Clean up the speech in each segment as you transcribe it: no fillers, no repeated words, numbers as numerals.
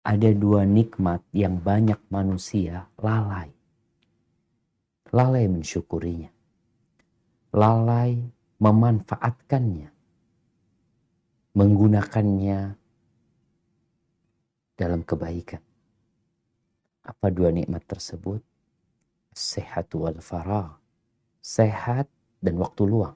ada dua nikmat yang banyak manusia lalai. Lalai mensyukurinya. Lalai memanfaatkannya. Menggunakannya dalam kebaikan. Apa dua nikmat tersebut? Sehat wal faragh. Sehat dan waktu luang.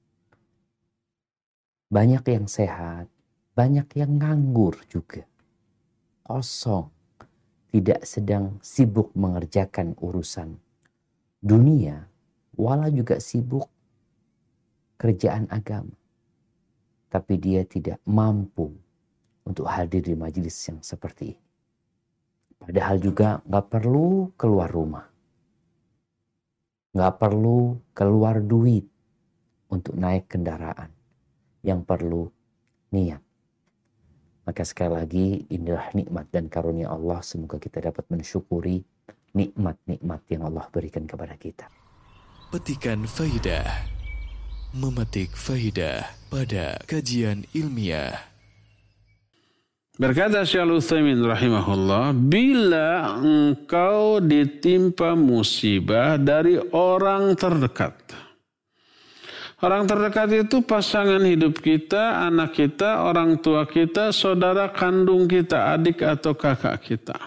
Banyak yang sehat, banyak yang nganggur juga. Kosong, tidak sedang sibuk mengerjakan urusan dunia, walau juga sibuk kerjaan agama. Tapi dia tidak mampu untuk hadir di majelis yang seperti ini. Padahal juga gak perlu keluar rumah. Gak perlu keluar duit untuk naik kendaraan. Yang perlu niat. Maka sekali lagi inilah nikmat dan karunia Allah. Semoga kita dapat mensyukuri nikmat-nikmat yang Allah berikan kepada kita. Petikan faidah. Memetik faidah pada kajian ilmiah. Berkata Syekh Al-Utsaimin rahimahullah, bila engkau ditimpa musibah dari orang terdekat. Orang terdekat itu pasangan hidup kita, anak kita, orang tua kita, saudara kandung kita, adik atau kakak kita.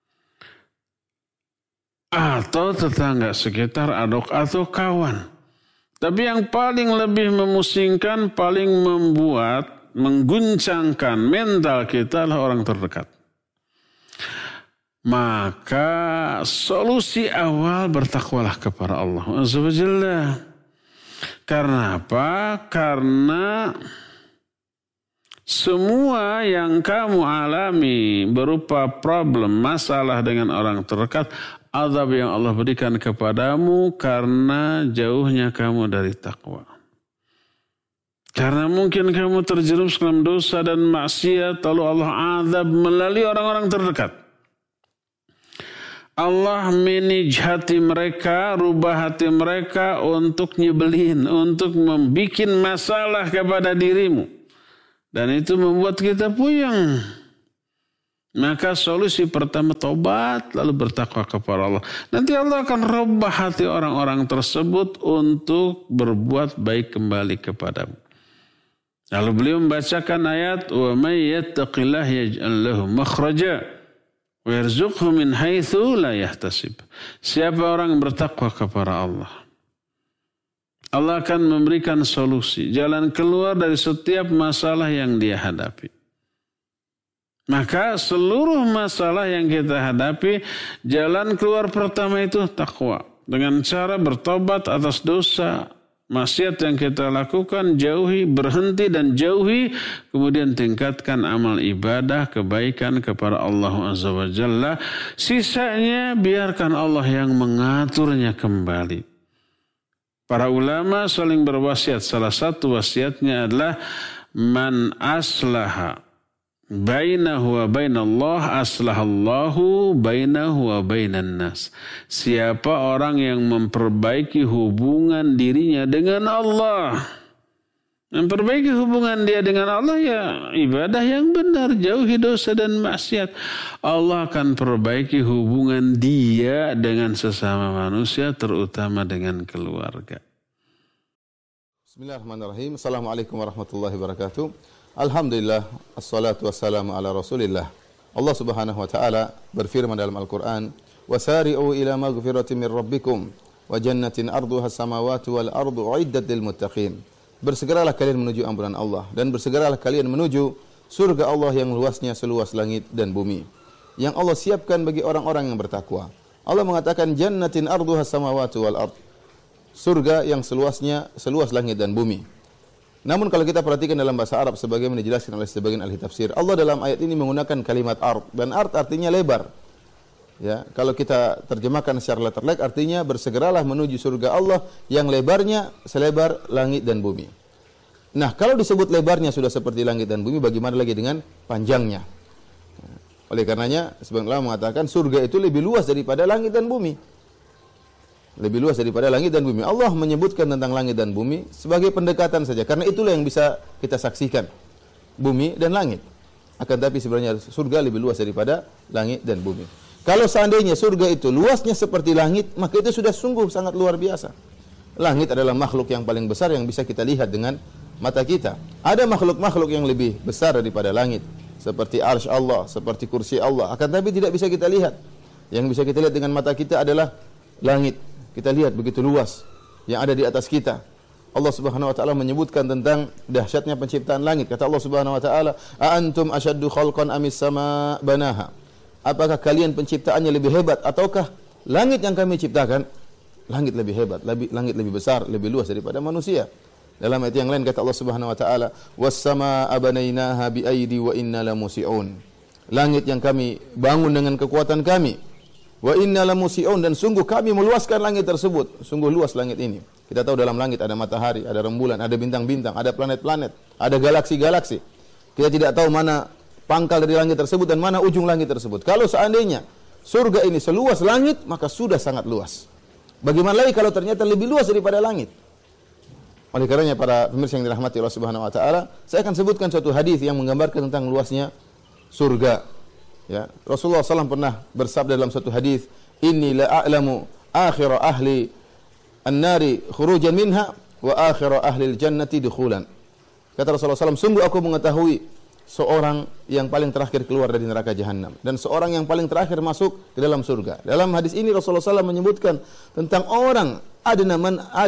Atau tetangga sekitar, atau kawan. Tapi yang paling lebih memusingkan, paling mengguncangkan mental kita adalah orang terdekat. Maka solusi awal bertakwalah kepada Allah Azza wa Jalla. Karena apa? Karena semua yang kamu alami berupa problem, masalah dengan orang terdekat, azab yang Allah berikan kepadamu karena jauhnya kamu dari takwa. Karena mungkin kamu terjerumus dalam dosa dan maksiat, lalu Allah azab melalui orang-orang terdekat. Allah manage hati mereka, rubah hati mereka untuk nyebelin, untuk membuat masalah kepada dirimu. Dan itu membuat kita puyeng. Maka solusi pertama tobat, lalu bertakwa kepada Allah. Nanti Allah akan rubah hati orang-orang tersebut untuk berbuat baik kembali kepadamu. Lalu beliau membacakan ayat, wa may yattaqillah yaj'al lahu makhraja وَيَرْزُقْهُ مِنْ حَيْثُ لَا يَحْتَسِبْ. Siapa orang yang bertakwa kepada Allah, Allah akan memberikan solusi, jalan keluar dari setiap masalah yang dia hadapi. Maka seluruh masalah yang kita hadapi, jalan keluar pertama itu takwa. Dengan cara bertobat atas dosa, maksiat yang kita lakukan, jauhi, berhenti dan jauhi, kemudian tingkatkan amal ibadah, kebaikan kepada Allah Azza wa Jalla. Sisanya biarkan Allah yang mengaturnya kembali. Para ulama saling berwasiat. Salah satu wasiatnya adalah man aslaha bainahu wa bainallah aslahallahu bainahu wa bainan nas. Siapa orang yang memperbaiki hubungan dirinya dengan Allah, memperbaiki hubungan dia dengan Allah, ya ibadah yang benar, jauhi dosa dan maksiat, Allah akan perbaiki hubungan dia dengan sesama manusia, terutama dengan keluarga. Bismillahirrahmanirrahim. Assalamualaikum warahmatullahi wabarakatuh. Alhamdulillah, assalatu wassalamu ala rasulillah. Allah subhanahu wa ta'ala berfirman dalam Al-Quran, وَسَارِعُوا إِلَى مَغْفِرَةٍ مِّن رَبِّكُمْ وَجَنَّةٍ أَرْضُهَا السَّمَاوَاتُ وَالْأَرْضُ أُعِدَّتْ لِلْمُتَّقِينَ. Bersegeralah kalian menuju ampunan Allah, dan bersegeralah kalian menuju surga Allah yang luasnya seluas langit dan bumi, yang Allah siapkan bagi orang-orang yang bertakwa. Allah mengatakan, jannatin arduha samawati wal ard. Surga yang seluasnya seluas langit dan bumi. Namun kalau kita perhatikan dalam bahasa Arab sebagaimana dijelaskan oleh sebagian ahli tafsir, Allah dalam ayat ini menggunakan kalimat ard, dan ard artinya lebar. Ya, kalau kita terjemahkan secara letterlek artinya bersegeralah menuju surga Allah yang lebarnya selebar langit dan bumi. Nah, kalau disebut lebarnya sudah seperti langit dan bumi, bagaimana lagi dengan panjangnya? Oleh karenanya sebagian ulama mengatakan surga itu lebih luas daripada langit dan bumi. Lebih luas daripada langit dan bumi. Allah menyebutkan tentang langit dan bumi sebagai pendekatan saja, karena itulah yang bisa kita saksikan, bumi dan langit. Akan tapi sebenarnya surga lebih luas daripada langit dan bumi. Kalau seandainya surga itu luasnya seperti langit, maka itu sudah sungguh sangat luar biasa. Langit adalah makhluk yang paling besar yang bisa kita lihat dengan mata kita. Ada makhluk-makhluk yang lebih besar daripada langit, seperti arsy Allah, seperti kursi Allah. Akan tapi tidak bisa kita lihat. Yang bisa kita lihat dengan mata kita adalah langit. Kita lihat begitu luas yang ada di atas kita. Allah Subhanahu wa taala menyebutkan tentang dahsyatnya penciptaan langit. Kata Allah Subhanahu wa taala, "A antum asyaddu khalqan amis sama banaha?" Apakah kalian penciptaannya lebih hebat ataukah langit yang kami ciptakan? Langit lebih hebat, langit lebih besar, lebih luas daripada manusia. Dalam ayat yang lain kata Allah Subhanahu wa taala, "Was-samaa'a banainaha bi'aidi wa inna lamusi'un." Langit yang kami bangun dengan kekuatan kami. Wa inna lamusi'un, dan sungguh kami meluaskan langit tersebut. Sungguh luas langit ini. Kita tahu dalam langit ada matahari, ada rembulan, ada bintang-bintang, ada planet-planet, ada galaksi-galaksi. Kita tidak tahu mana pangkal dari langit tersebut dan mana ujung langit tersebut. Kalau seandainya surga ini seluas langit, maka sudah sangat luas. Bagaimana lagi kalau ternyata lebih luas daripada langit? Oleh karenanya para pemirsa yang dirahmati Allah Subhanahu wa taala, saya akan sebutkan suatu hadis yang menggambarkan tentang luasnya surga. Ya, Rasulullah SAW pernah bersabda dalam suatu hadis, "Inni la a'lamu akhira ahli an-nari khurujan minha wa akhira ahli al-jannati dukhulan." Kata Rasulullah SAW, sungguh aku mengetahui seorang yang paling terakhir keluar dari neraka jahanam dan seorang yang paling terakhir masuk ke dalam surga. Dalam hadis ini Rasulullah SAW menyebutkan tentang orang adna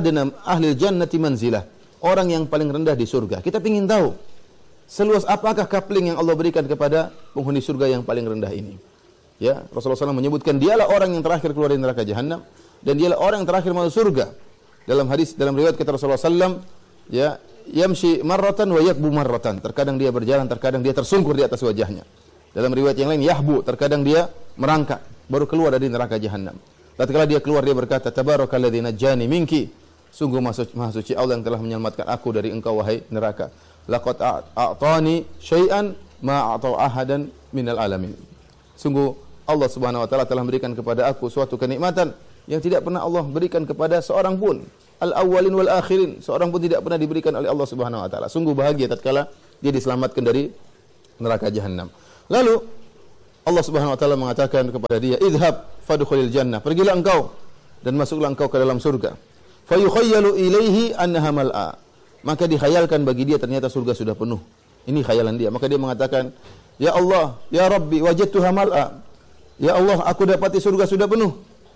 ahli jannati manzilah, orang yang paling rendah di surga. Kita ingin tahu seluas apakah coupling yang Allah berikan kepada penghuni surga yang paling rendah ini. Ya, Rasulullah SAW menyebutkan dialah orang yang terakhir keluar dari neraka jahanam dan dialah orang yang terakhir masuk surga. Dalam hadis, dalam riwayat kata Rasulullah SAW, ya, yamshi marratan wa yakbu marratan. Terkadang dia berjalan, terkadang dia tersungkur di atas wajahnya. Dalam riwayat yang lain, yahbu, terkadang dia merangkak, baru keluar dari neraka jahanam. Tatkala dia keluar, dia berkata, "Tabarakalladzi najjani minki." Sungguh Maha Suci Allah yang telah menyelamatkan aku dari engkau wahai neraka. Laqad a'tani syai'an ma a'ta ahadan minal alamin. Sungguh Allah Subhanahu wa taala telah memberikan kepada aku suatu kenikmatan yang tidak pernah Allah berikan kepada seorang pun. Al-awwalin wal akhirin, seorang pun tidak pernah diberikan oleh Allah Subhanahu wa taala. Sungguh bahagia tatkala dia diselamatkan dari neraka jahanam. Lalu Allah Subhanahu wa taala mengatakan kepada dia, "Idhhab fadkhulil jannah." Pergilah engkau dan masuklah engkau ke dalam surga. Fayukhayyalu ilaihi annaha mal'a. Maka dikhayalkan bagi dia ternyata surga sudah penuh. Ini khayalan dia. Maka dia mengatakan, "Ya Allah, ya Rabbi, wajadtuha mal'a." Ya Allah, aku dapati surga sudah penuh.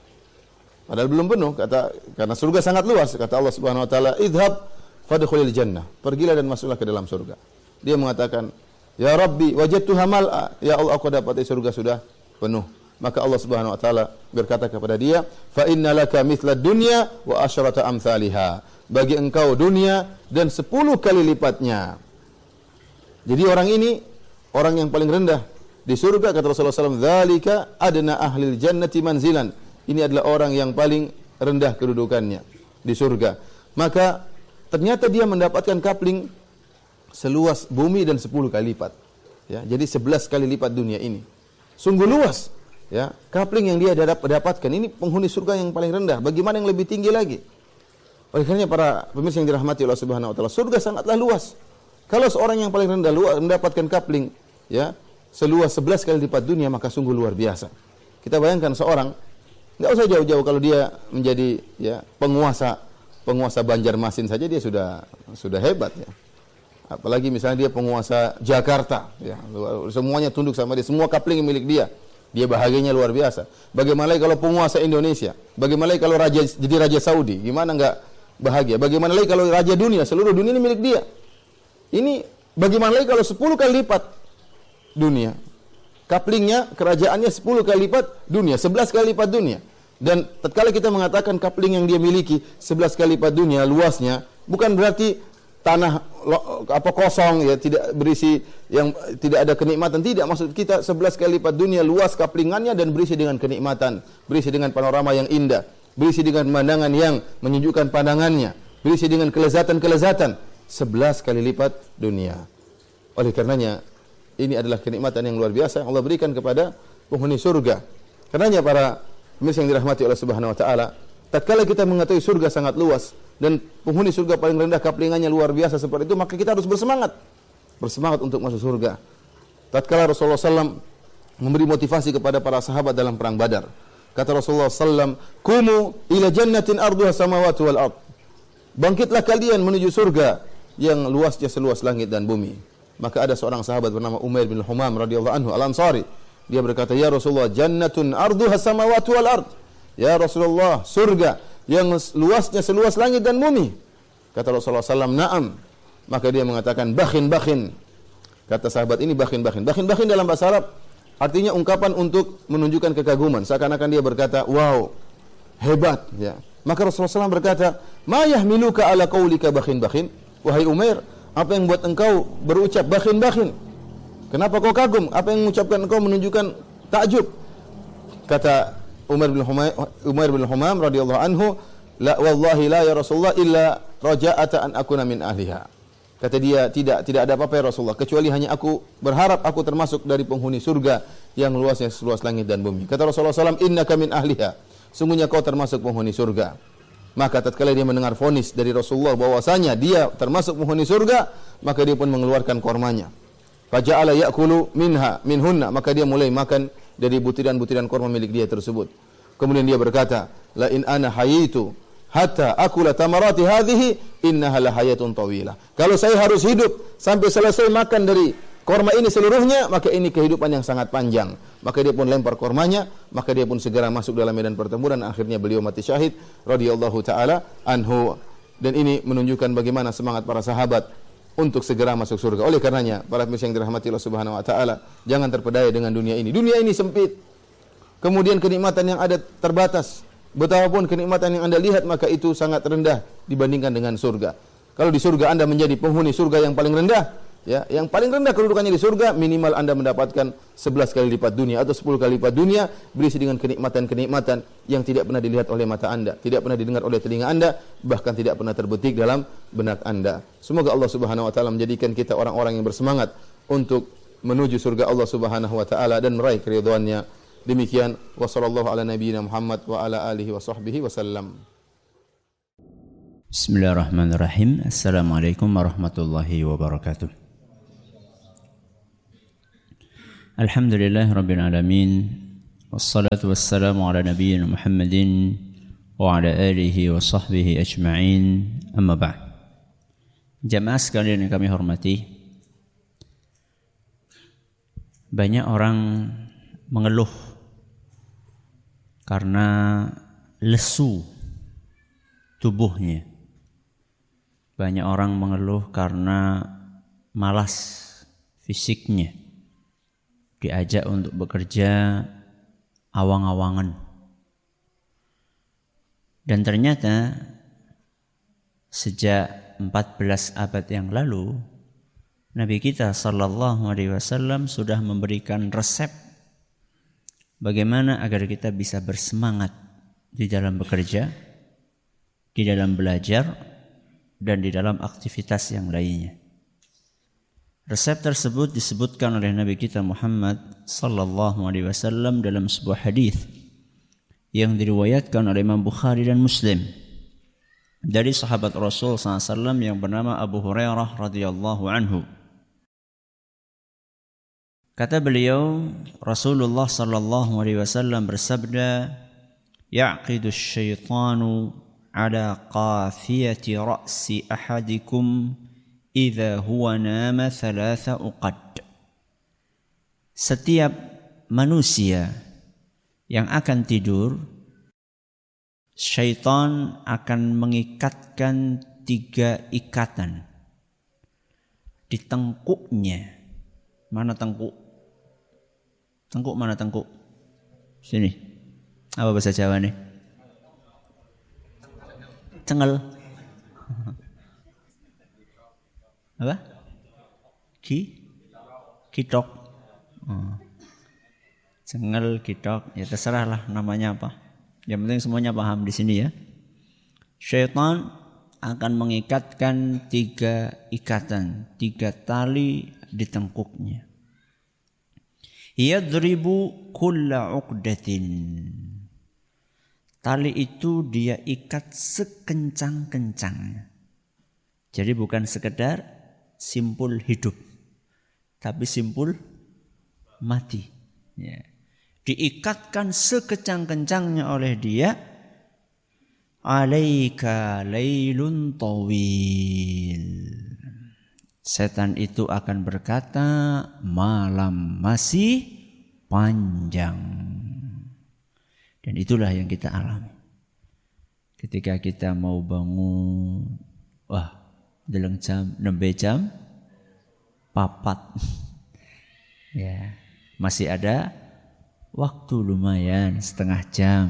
Padahal belum penuh, karena surga sangat luas. Kata Allah Subhanahu wa taala, "Idhhab fadkhulil jannah." Pergilah dan masuklah ke dalam surga. Dia mengatakan, "Ya Rabbi, wajadtuha mal'a." Ya Allah, aku dapati surga sudah penuh. Maka Allah Subhanahu wa taala berkata kepada dia, "Fa innalaka mithla dunya wa asyrata amsalha." Bagi engkau dunia dan 10 kali lipatnya. Jadi orang ini orang yang paling rendah di surga, kata Rasulullah SAW, "Dzalika adna ahlil jannati manzilan." Ini adalah orang yang paling rendah kedudukannya di surga. Maka ternyata dia mendapatkan coupling seluas bumi dan 10 kali lipat. Ya, jadi 11 kali lipat dunia ini. Sungguh luas. Ya, coupling yang dia dapatkan ini penghuni surga yang paling rendah. Bagaimana yang lebih tinggi lagi? Oleh karena para pemirsa yang dirahmati Allah Subhanahu wa taala, surga sangatlah luas. Kalau seorang yang paling rendah mendapatkan coupling ya seluas 11 kali lipat dunia, maka sungguh luar biasa. Kita bayangkan seorang, enggak usah jauh-jauh, kalau dia menjadi ya penguasa Banjarmasin saja dia sudah hebat ya. Apalagi misalnya dia penguasa Jakarta ya, semuanya tunduk sama dia, semua coupling milik dia. Dia bahagianya luar biasa. Bagaimana lagi kalau penguasa Indonesia? Bagaimana lagi kalau jadi raja Saudi? Gimana enggak bahagia? Bagaimana lagi kalau raja dunia, seluruh dunia ini milik dia? Ini bagaimana lagi kalau 10 kali lipat dunia? Couplingnya, kerajaannya 10 kali lipat dunia, 11 kali lipat dunia. Dan tatkala kita mengatakan coupling yang dia miliki 11 kali lipat dunia luasnya, bukan berarti tanah kosong ya, tidak berisi, yang tidak ada kenikmatan, tidak. Maksud kita 11 kali lipat dunia luas couplingannya dan berisi dengan kenikmatan, berisi dengan panorama yang indah, berisi dengan pemandangan yang menyejukkan pandangannya, berisi dengan kelezatan-kelezatan, 11 kali lipat dunia. Oleh karenanya ini adalah kenikmatan yang luar biasa yang Allah berikan kepada penghuni surga. Karenanya para pemirsa yang dirahmati oleh Subhanahu wa taala, tatkala kita mengetahui surga sangat luas dan penghuni surga paling rendah couplingannya luar biasa seperti itu, maka kita harus bersemangat untuk masuk surga. tatkala Rasulullah SAW memberi motivasi kepada para sahabat dalam perang Badar. Kata Rasulullah SAW, "Kumu ila jannatin arduha samawati wal ard." Bangkitlah kalian menuju surga yang luasnya seluas langit dan bumi. Maka ada seorang sahabat bernama Umair bin Humam radhiyallahu anhu Al-Ansari. Dia berkata, "Ya Rasulullah, jannatun arduha samawati wal ard." Ya Rasulullah, surga yang luasnya seluas langit dan bumi. Kata Rasulullah SAW, "Na'am." Maka dia mengatakan, "Bakhin, bakhin." Kata sahabat ini bakhin, bakhin. Bakhin, bakhin dalam bahasa Arab artinya ungkapan untuk menunjukkan kekaguman. Seakan-akan dia berkata, "Wow, hebat." Ya. Maka Rasulullah SAW berkata, "Ma yahmiluka ala qaulika bakhin, bakhin." Wahai Umair, apa yang buat engkau berucap bakhin, bakhin? Kenapa kau kagum? Apa yang mengucapkan engkau menunjukkan takjub? Kata Umair bin Humam radhiyallahu anhu, "La wallahi la ya Rasulullah illa raja'ata an akuna min ahliha." Kata dia, tidak ada apa-apa ya Rasulullah, kecuali hanya aku berharap aku termasuk dari penghuni surga yang luasnya seluas langit dan bumi. Kata Rasulullah SAW, "Innaka min ahliha." Sungguhnya kau termasuk penghuni surga. Maka tatkala dia mendengar vonis dari Rasulullah bahwasanya dia termasuk penghuni surga, maka dia pun mengeluarkan kormanya. Faja'ala ya'kulu minhunna, maka dia mulai makan dari butiran-butiran korma milik dia tersebut. Kemudian dia berkata, "La in ana hayitu hatta akula tamarati hadhihi innaha la hayatun tawilah." Kalau saya harus hidup sampai selesai makan dari korma ini seluruhnya, maka ini kehidupan yang sangat panjang. Maka dia pun lempar kormanya, maka dia pun segera masuk dalam medan pertempuran, akhirnya beliau mati syahid radhiyallahu taala anhu. Dan ini menunjukkan bagaimana semangat para sahabat untuk segera masuk surga. Oleh karenanya, para pemirsa yang dirahmati Allah Subhanahu wa taala, jangan terpedaya dengan dunia ini. Dunia ini sempit. Kemudian kenikmatan yang ada terbatas. Betapapun kenikmatan yang Anda lihat, maka itu sangat rendah dibandingkan dengan surga. Kalau di surga Anda menjadi penghuni surga yang paling rendah, ya, yang paling rendah kedudukannya di surga, minimal Anda mendapatkan 11 kali lipat dunia atau 10 kali lipat dunia, berisi dengan kenikmatan-kenikmatan yang tidak pernah dilihat oleh mata Anda, tidak pernah didengar oleh telinga Anda, bahkan tidak pernah terbetik dalam benak Anda. Semoga Allah Subhanahu wa taala menjadikan kita orang-orang yang bersemangat untuk menuju surga Allah Subhanahu wa taala dan meraih keridhaannya. Demikian, wa sallallahu ala nabiyyina Muhammad wa ala alihi wa sahbihi wasallam. Bismillahirrahmanirrahim. Assalamualaikum warahmatullahi wabarakatuh. Alhamdulillah rabbil alamin. Wassalatu wassalamu ala nabiyyina Muhammadin wa ala alihi wa sahbihi ajma'in. Amma ba'd. Jamaah sekalian yang kami hormati, banyak orang mengeluh karena lesu tubuhnya. Banyak orang mengeluh karena malas fisiknya. Diajak untuk bekerja awang-awangan. Dan ternyata sejak 14 abad yang lalu, Nabi kita sallallahu alaihi wasallam sudah memberikan resep bagaimana agar kita bisa bersemangat di dalam bekerja, di dalam belajar, dan di dalam aktivitas yang lainnya. Resep tersebut disebutkan oleh Nabi kita Muhammad sallallahu alaihi wasallam dalam sebuah hadis yang diriwayatkan oleh Imam Bukhari dan Muslim dari sahabat Rasul sallallahu alaihi wasallam yang bernama Abu Hurairah radhiyallahu anhu. Kata beliau, Rasulullah sallallahu alaihi wasallam bersabda, "Yaqidu syaitanu ala qafiyati ra'si ahadikum idza huwa nama thalatha uqad." Setiap manusia yang akan tidur, syaitan akan mengikatkan 3 ikatan di tengkuknya. Mana tengkuk? Tengkuk mana tengkuk? Sini. Apa bahasa Jawa nih? Cengel. Apa? Kitok. Cengel, kitok, ya terserahlah namanya apa. Yang penting semuanya paham di sini ya. Syaitan akan mengikatkan 3 ikatan, 3 tali di tengkuknya. Yadribu kulla uqdatin. Tali itu dia ikat sekencang-kencangnya. Jadi bukan sekedar simpul hidup, tapi simpul mati. Ya. Diikatkan sekecang-kencangnya oleh dia. Alaika lailun tawil. Setan itu akan berkata, malam masih panjang. Dan itulah yang kita alami. Ketika kita mau bangun, wah, dalam jam, nembe jam, papat. Ya, masih ada waktu lumayan, setengah jam.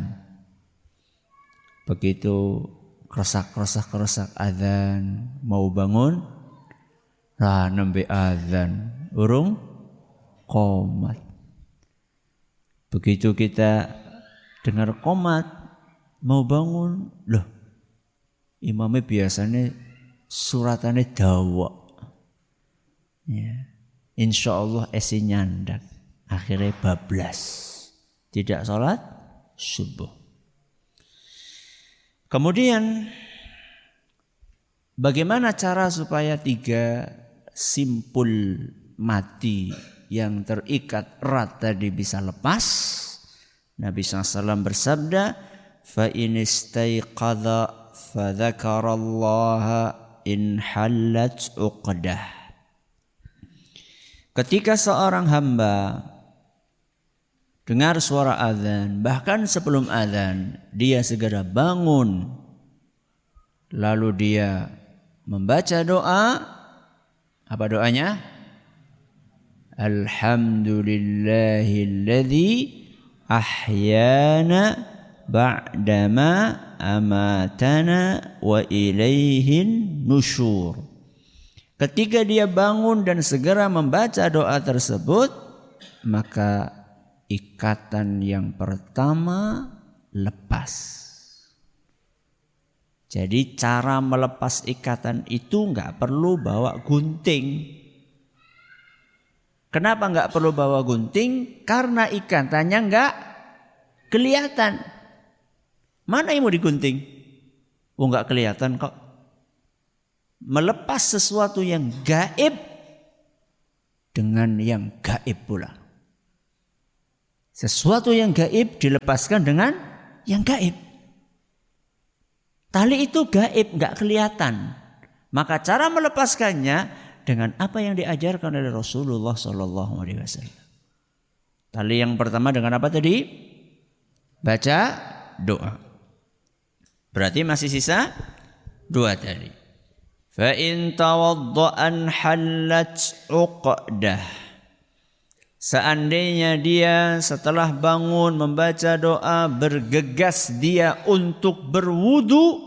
Begitu kerosak azan, mau bangun, lah nembe azan, urung qomat. Begitu kita dengar qomat, mau bangun, loh imamnya biasanya suratannya dawa. Ya. Insya Allah esi nyandak. Akhirnya bablas. Tidak sholat subuh. Kemudian bagaimana cara supaya 3 simpul mati yang terikat erat tadi bisa lepas? Nabi SAW bersabda, fa in istayqadha fa dzakarallaha in hallat uqdah. Ketika seorang hamba dengar suara azan, bahkan sebelum azan dia segera bangun, lalu dia membaca doa. Apa doanya? Alhamdulillahilladzi ahyana ba'dama amatana wa ilaihin nusyur. Ketika dia bangun dan segera membaca doa tersebut, maka ikatan yang pertama lepas. Jadi cara melepas ikatan itu enggak perlu bawa gunting. Kenapa enggak perlu bawa gunting? Karena ikatannya enggak kelihatan. Mana yang mau digunting? Oh, enggak kelihatan kok. Melepas sesuatu yang gaib dengan yang gaib pula. Sesuatu yang gaib dilepaskan dengan yang gaib. Tali itu gaib, enggak kelihatan. Maka cara melepaskannya dengan apa yang diajarkan oleh Rasulullah SAW. Tali yang pertama dengan apa tadi? Baca doa. Berarti masih sisa 2 tadi. Fa in tawadda'an hallat uqdah. Seandainya dia setelah bangun membaca doa bergegas dia untuk berwudu.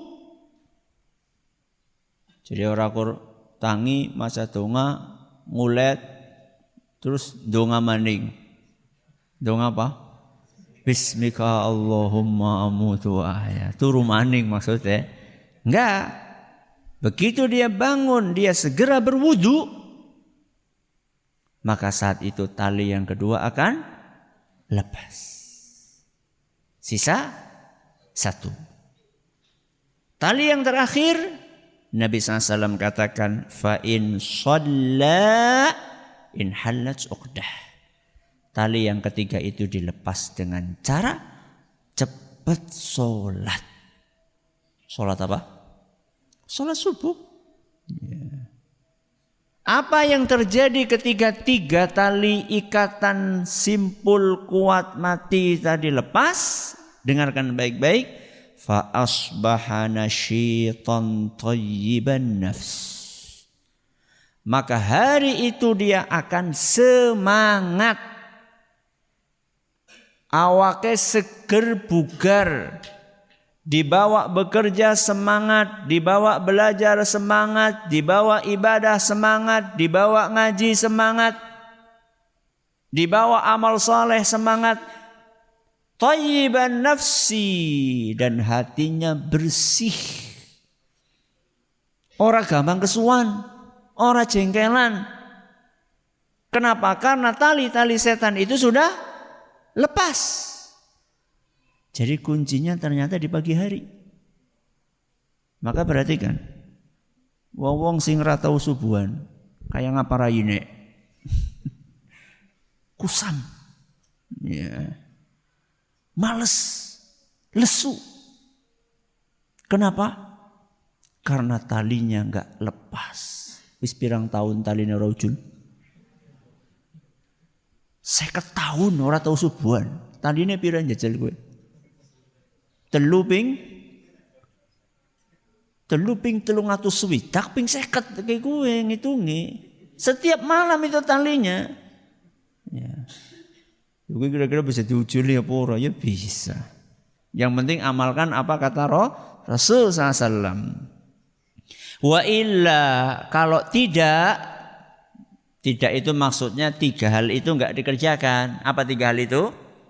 Jadi orang tangi maca donga ngulet terus donga maning. Donga apa? Bismika Allahumma amutu wa ahya. Turu maning maksudnya. Enggak. Begitu dia bangun, dia segera berwudu, maka saat itu tali yang kedua akan lepas. Sisa 1. Tali yang terakhir, Nabi SAW katakan, fa in shalla in hallat uqdah. Tali yang ketiga itu dilepas dengan cara cepat sholat. Sholat apa? Sholat subuh. Ya. Apa yang terjadi ketika 3 tali ikatan simpul kuat mati tadi lepas? Dengarkan baik-baik. Fa asbaha nasyitan thayyiban nafs. Maka hari itu dia akan semangat. Awake seger bugar. Dibawa bekerja semangat, dibawa belajar semangat, dibawa ibadah semangat, dibawa ngaji semangat, dibawa amal soleh semangat. Thayyiban nafsi, dan hatinya bersih. Ora gampang kesuwan, ora jengkelan. Kenapa? Karena tali-tali setan itu sudah lepas. Jadi kuncinya ternyata di pagi hari. Maka perhatikan. Wong sing ra tau subuhan, kaya ngapa raine. kusam. Ya. Males, lesu. Kenapa? Karena talinya enggak lepas. Wis pirang tahun talinya rojul? 50 tahun ora tau subuhan. Taline pirang jajal kowe? Teluping 300 swidak ping 50 kayak gue ngitungi. Setiap malam itu talinya. Ya. Gue kira-kira bisa diujuli apa ora? Ya bisa. Yang penting amalkan apa kata Rasul SAW. Wa illa kalau tidak itu maksudnya 3 hal itu enggak dikerjakan. Apa 3 hal itu?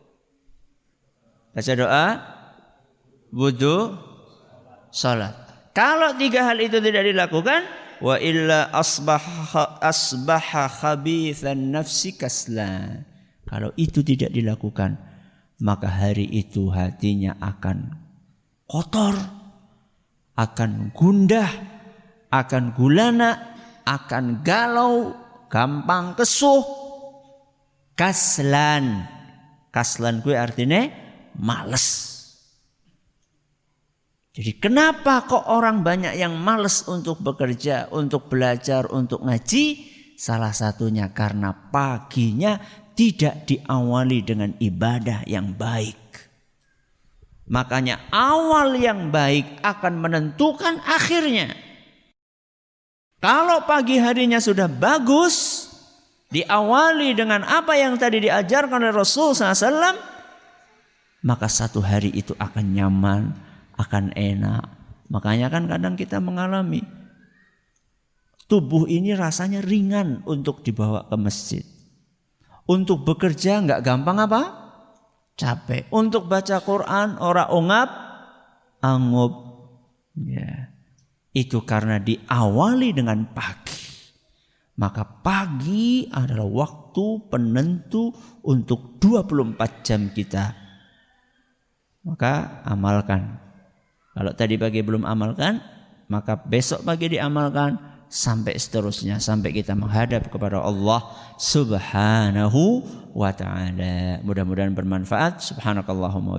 Baca doa, wudu, salat. Kalau 3 hal itu tidak dilakukan, wa illa asbaha khabithan nafsi kaslan. Kalau itu tidak dilakukan, maka hari itu hatinya akan kotor, akan gundah, akan gulana, akan galau, gampang kesuh. Kaslan. Kaslan gue artinya males. Jadi kenapa kok orang banyak yang malas untuk bekerja, untuk belajar, untuk ngaji? Salah satunya karena paginya tidak diawali dengan ibadah yang baik. Makanya awal yang baik akan menentukan akhirnya. Kalau pagi harinya sudah bagus, diawali dengan apa yang tadi diajarkan oleh Rasul SAW, maka satu hari itu akan nyaman, akan enak. Makanya kan kadang kita mengalami tubuh ini rasanya ringan untuk dibawa ke masjid. Untuk bekerja enggak gampang apa? Capek. Untuk baca Quran ora ongap angup. Ya. Itu karena diawali dengan pagi. Maka pagi adalah waktu penentu untuk 24 jam kita. Maka amalkan. Kalau tadi pagi belum amalkan, maka besok pagi diamalkan sampai seterusnya, sampai kita menghadap kepada Allah Subhanahu wa ta'ala. Mudah-mudahan bermanfaat. Subhanakallahumma